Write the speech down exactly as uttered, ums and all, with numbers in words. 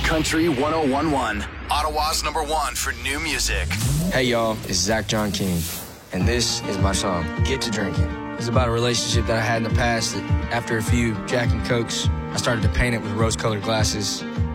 Country one oh one point one. Ottawa's number one for new music. Hey y'all, it's Zach John King, and this is my song, Get to Drinking. It's about a relationship that I had in the past that after a few Jack and Cokes, I started to paint it with rose-colored glasses.